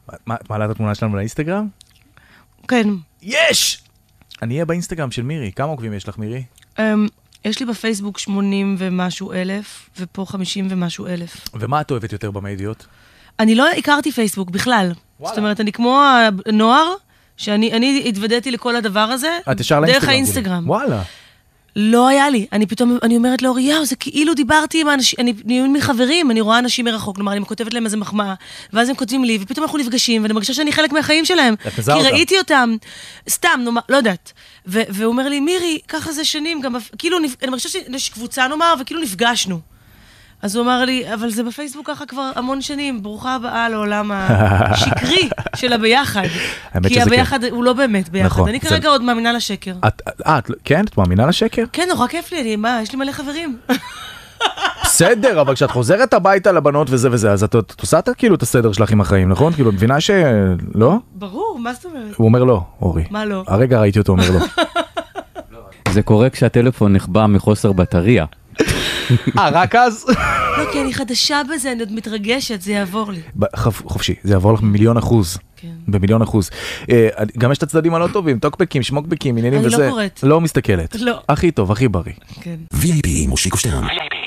את מעלה את התמונה שלנו לאינסטגרם? כן. יש! אני אהיה באינסטגרם של מירי. כמה עוקבים יש לך, מירי? יש לי בפייסבוק 80 ומשהו אלף, ופה 50 ומשהו אלף. ומה את אוהבת יותר במדיות? אני לא הכרתי פייסבוק בכלל. זאת אומרת, אני כמו הנוער, שאני התוודעתי לכל הדבר הזה, דרך האינסטגרם. וואלה. לא היה לי. אני אומרת לאורי, יאו, זה כאילו דיברתי עם אנשים, אני נהיים מחברים, אני רואה אנשים מרחוק, כלומר, אני כותבת להם איזה מחמאה, ואז הם כותבים לי, ופתאום אנחנו נפגשים, ואני מרגישה שאני חלק מהחיים שלהם. כי ראיתי אותם, סתם, לא יודעת. והוא אומר לי, מירי, ככה זה שנים, גם, כאילו, אני מרגישה שיש קבוצה, נאמר, וכאילו נפגשנו. אז הוא אמר לי, אבל זה בפייסבוק ככה כבר המון שנים, ברוכה הבאה לעולם השקרי של הביחד. כי הביחד הוא לא באמת ביחד. אני כרגע עוד מאמינה לשקר. כן? את מאמינה לשקר? כן, נורא כיף לי, יש לי מלא חברים. בסדר, אבל כשאת חוזרת הביתה לבנות וזה וזה, אז את עושה כאילו את הסדר שלך עם החיים, נכון? כאילו, מבינה שלא? ברור, מה זאת אומרת? הוא אומר לא, אורי. מה לא? הרגע ראיתי אותו אומר לא. זה קורה כשהטלפון נחבא מחוסר בטריה. רק אז? לא, כי אני חדשה בזה, אני עוד מתרגשת, זה יעבור לי. חופשי, זה יעבור לך ב1,000,000%. כן. ב1,000,000%. גם יש את הצדדים הלא טובים, טוקבקים, שמוקבקים, עניינים וזה. אני לא קוראת. לא מסתכלת. לא. הכי טוב, הכי בריא. כן. VIP מושיקו שטרן.